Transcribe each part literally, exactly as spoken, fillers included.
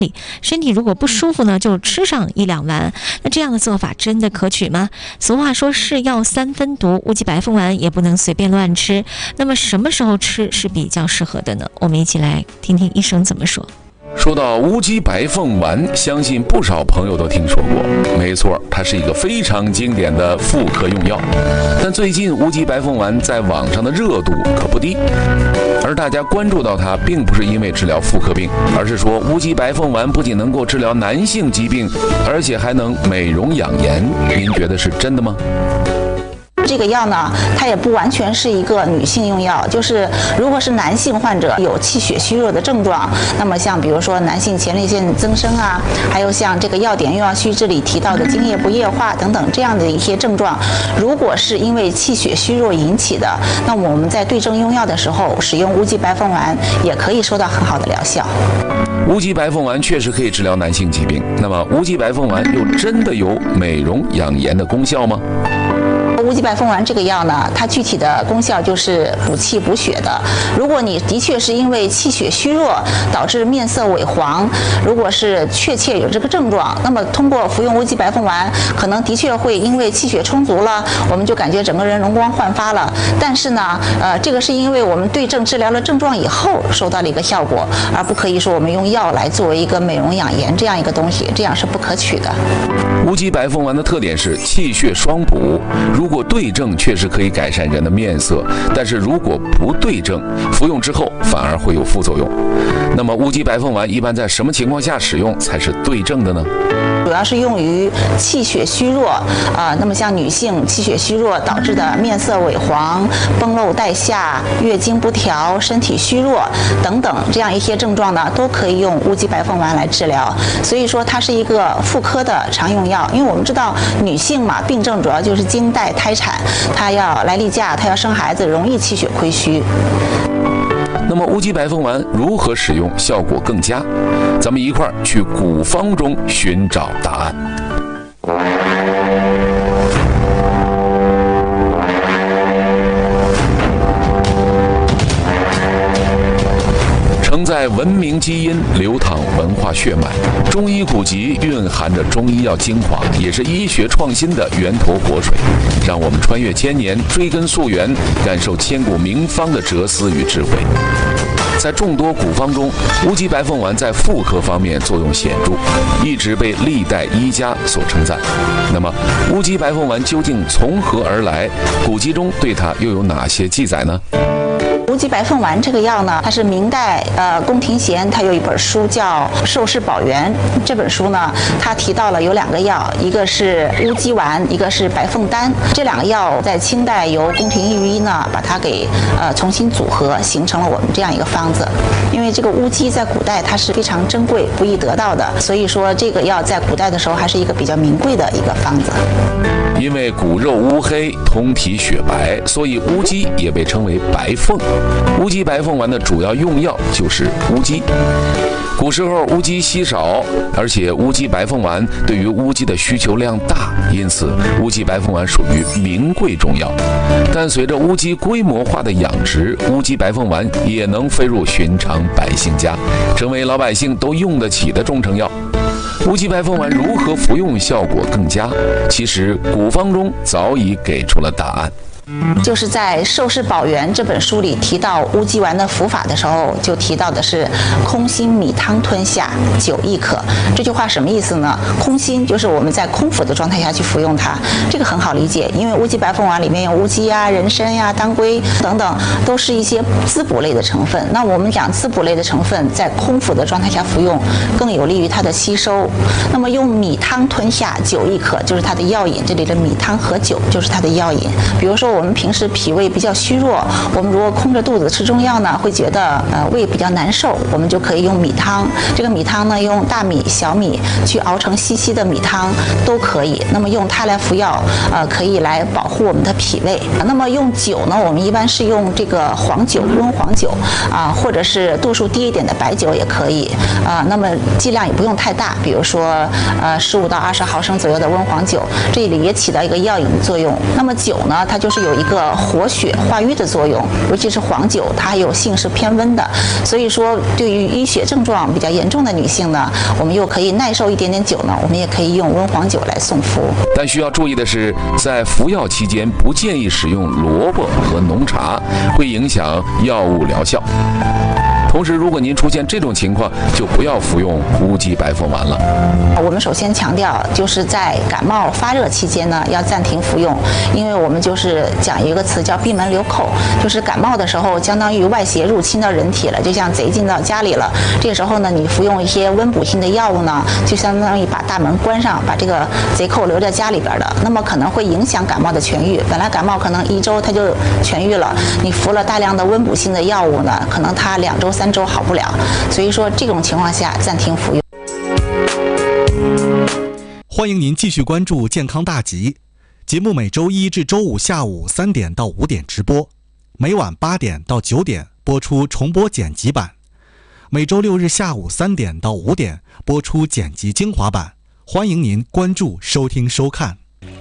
身体如果不舒服呢，就吃上一两丸。那这样的做法真的可取吗？俗话说是药三分毒，乌鸡白凤丸也不能随便乱吃。那么什么时候吃是比较适合的呢？我们一起来听听医生怎么说。 说到乌鸡白凤丸，相信不少朋友都听说过。没错，它是一个非常经典的妇科用药。但最近乌鸡白凤丸在网上的热度可不低，而大家关注到它，并不是因为治疗妇科病，而是说乌鸡白凤丸不仅能够治疗男性疾病，而且还能美容养颜。您觉得是真的吗？ 这个药呢，它也不完全是一个女性用药，就是如果是男性患者有气血虚弱的症状，那么像比如说男性前列腺增生啊，还有像这个药典用药须知里提到的精液不液化等等这样的一些症状，如果是因为气血虚弱引起的，那么我们在对症用药的时候使用乌鸡白凤丸也可以收到很好的疗效。 乌鸡白凤丸确实可以治疗男性疾病，那么乌鸡白凤丸又真的有美容养颜的功效吗？ 乌鸡白凤丸这个药呢，它具体的功效就是补气补血的。如果你的确是因为气血虚弱导致面色萎黄，如果是确切有这个症状，那么通过服用乌鸡白凤丸，可能的确会因为气血充足了，我们就感觉整个人容光焕发了。但是呢，呃，这个是因为我们对症治疗了症状以后收到了一个效果，而不可以说我们用药来作为一个美容养颜这样一个东西，这样是不可取的。 乌鸡白凤丸的特点是气血双补，如果对症确实可以改善人的面色，但是如果不对症，服用之后反而会有副作用。那么乌鸡白凤丸一般在什么情况下使用才是对症的呢？ 主要是用于气血虚弱啊、呃，那么像女性气血虚弱导致的面色萎黄、崩漏带下、月经不调、身体虚弱等等这样一些症状呢，都可以用乌鸡白凤丸来治疗。所以说它是一个妇科的常用药，因为我们知道女性嘛，病症主要就是经带胎产，她要来例假，她要生孩子，容易气血亏虚。 那么乌鸡白凤丸如何使用效果更佳？咱们一块儿去古方中寻找答案。承载文明基因，流淌文化血脉，中医古籍蕴含着中医药精华，也是医学创新的源头活水。让我们穿越千年，追根溯源，感受千古名方的哲思与智慧。在众多古方中，乌鸡白凤丸在妇科方面作用显著，一直被历代医家所称赞。那么，乌鸡白凤丸究竟从何而来？古籍中对它又有哪些记载呢？ 乌鸡白凤丸这个药呢，它是明代呃宫廷贤他有一本书叫《寿世宝源》，这本书呢，他提到了有两个药，一个是乌鸡丸，一个是白凤丹。这两个药在清代由宫廷御医呢把它给呃重新组合，形成了我们这样一个方子。因为这个乌鸡在古代它是非常珍贵、不易得到的，所以说这个药在古代的时候还是一个比较名贵的一个方子。 因为骨肉乌黑，通体雪白，所以乌鸡也被称为白凤。乌鸡白凤丸的主要用药就是乌鸡。古时候乌鸡稀少，而且乌鸡白凤丸对于乌鸡的需求量大，因此乌鸡白凤丸属于名贵中药。但随着乌鸡规模化的养殖，乌鸡白凤丸也能飞入寻常百姓家，成为老百姓都用得起的中成药。乌鸡白凤丸如何服用效果更佳？其实古方中早已给出了答案。 就是在《寿世宝源》这本书里提到乌鸡丸的服法的时候，就提到的是空心米汤吞下，酒亦可。这句话什么意思呢？空心就是我们在空腹的状态下去服用它，这个很好理解，因为乌鸡白凤丸里面有乌鸡呀、人参呀、当归等等，都是一些滋补类的成分。那我们讲滋补类的成分在空腹的状态下服用，更有利于它的吸收。那么用米汤吞下，酒亦可，就是它的药引。这里的米汤和酒就是它的药引。比如说我们平时脾胃比较虚弱，我们如果空着肚子吃中药呢，会觉得呃胃比较难受，我们就可以用米汤。这个米汤呢，用大米、小米去熬成稀稀的米汤都可以。那么用它来服药，呃，可以来保护我们的脾胃。那么用酒呢，我们一般是用这个黄酒、温黄酒啊、呃，或者是度数低一点的白酒也可以啊、呃。那么剂量也不用太大，比如说呃十五到二十毫升左右的温黄酒，这里也起到一个药引的作用。那么酒呢，它就是有有一个活血化瘀的作用，尤其是黄酒，它还有性是偏温的，所以说对于淤血症状比较严重的女性呢，我们又可以耐受一点点酒呢，我们也可以用温黄酒来送服。 但需要注意的是，在服药期间不建议使用萝卜和浓茶，会影响药物疗效。同时，如果您出现这种情况，就不要服用乌鸡白凤丸了。 我们首先强调，就是在感冒发热期间呢，要暂停服用，因为我们就是讲一个词叫闭门留口，就是感冒的时候，相当于外邪入侵到人体了，就像贼进到家里了。这个时候呢，你服用一些温补性的药物呢，就相当于把大门关上，把这个贼寇留在家里边的，那么可能会影响感冒的痊愈。本来感冒可能一周它就痊愈了，你服了大量的温补性的药物呢，可能它两周三周好不了，所以说这种情况下暂停服用。 欢迎您继续关注健康大集节目，每周一至周五下午三点到五点直播，每晚八点到九点播出重播剪辑版，每周六日下午三点到五点播出剪辑精华版。欢迎您关注收听收看。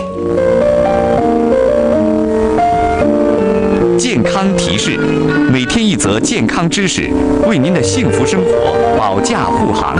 健康提示，每天一则健康知识，为您的幸福生活保驾护航。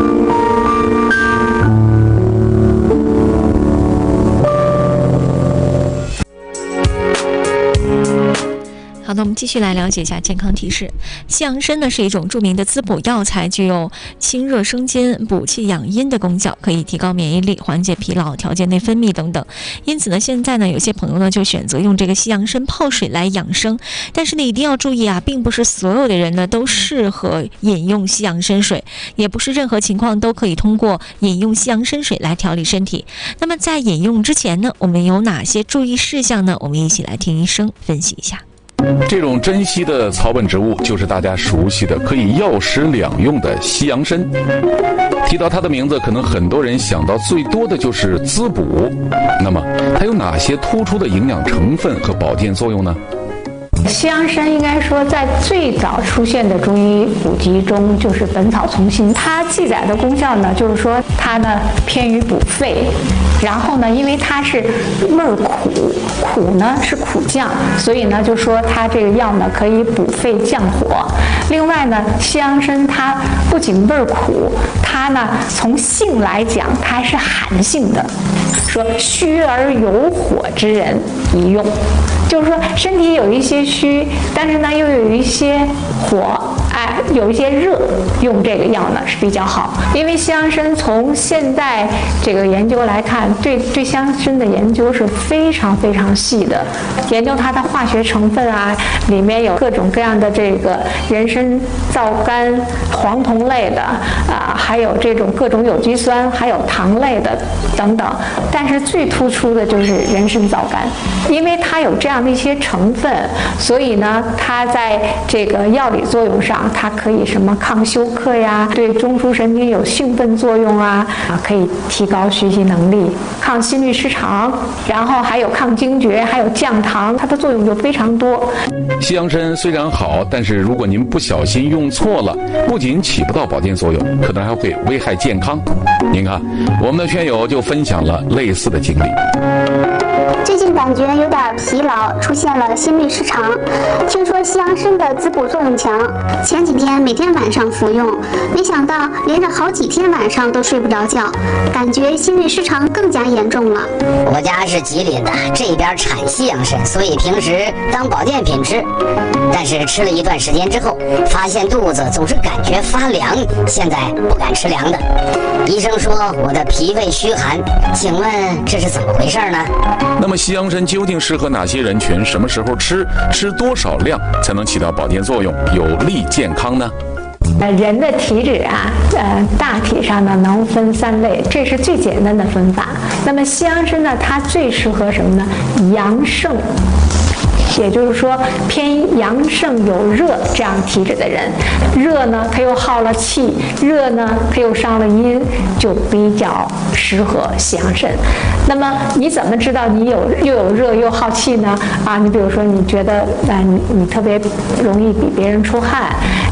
好的，我们继续来了解一下健康提示。西洋参呢是一种著名的滋补药材，具有清热生津、补气养阴的功效，可以提高免疫力、缓解疲劳、调节内分泌等等。因此呢，现在呢有些朋友呢就选择用这个西洋参泡水来养生。但是呢一定要注意啊，并不是所有的人呢都适合饮用西洋参水，也不是任何情况都可以通过饮用西洋参水来调理身体。那么在饮用之前呢，我们有哪些注意事项呢？我们一起来听医生分析一下。 这种珍稀的草本植物就是大家熟悉的可以药食两用的西洋参。提到它的名字，可能很多人想到最多的就是滋补。那么它有哪些突出的营养成分和保健作用呢？ 西洋参应该说在最早出现的中医古籍中就是《本草从新》，它记载的功效呢，就是说它呢偏于补肺，然后呢因为它是味儿苦，苦呢是苦降，所以呢就说它这个药呢可以补肺降火。另外呢，西洋参它不仅味儿苦，它呢从性来讲它还是寒性的，说虚而有火之人宜用，就是说身体有一些虚，但是呢又有一些火，哎，有一些热，用这个药呢是比较好。因为西洋参从现在这个研究来看，对对西洋参的研究是非常非常细的，研究它的化学成分啊，里面有各种各样的这个人参皂苷、黄酮类的啊，还有这种各种有机酸，还有糖类的等等。但是最突出的就是人参皂苷，因为它有这样的一些成分，所以呢，它在这个药理作用上，它可以什么抗休克呀，对中枢神经有兴奋作用啊，啊，可以提高学习能力，抗心律失常，然后还有抗惊厥，还有降糖，它的作用就非常多。 西洋参虽然好，但是如果您不小心用错了，不仅起不到保健作用，可能还会危害健康。您看，我们的圈友就分享了类似的经历。 最近感觉有点疲劳，出现了心律失常。听说西洋参的滋补作用强，前几天每天晚上服用，没想到连着好几天晚上都睡不着觉，感觉心律失常更加严重了。 我家是吉林的，这边产西洋参，所以平时当保健品吃。但是吃了一段时间之后，发现肚子总是感觉发凉，现在不敢吃凉的。医生说我的脾胃虚寒，请问这是怎么回事呢？ 那么西洋参究竟适合哪些人群？什么时候吃？吃多少量才能起到保健作用，有利健康呢？ 呃，人的体质啊，呃，大体上呢能分三类，这是最简单的分法。那么西洋参呢，它最适合什么呢？阳盛。也就是说，偏阳盛有热这样体质的人，热呢他又耗了气，热呢他又伤了阴，就比较适合西洋参。那么你怎么知道你有又有热又耗气呢？啊，你比如说你觉得啊、呃、你你特别容易比别人出汗，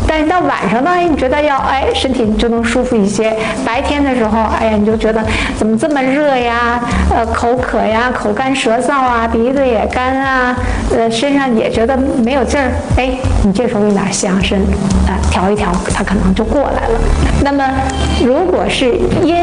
但是到晚上呢，哎，你觉得要哎身体就能舒服一些。白天的时候，哎呀，你就觉得怎么这么热呀？呃，口渴呀，口干舌燥啊，鼻子也干啊，呃，身上也觉得没有劲儿。哎，你这时候用点西洋参，啊、呃，调一调，它可能就过来了。那么，如果是阴